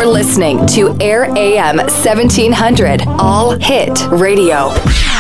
You're listening to Air AM 1700 All Hit Radio.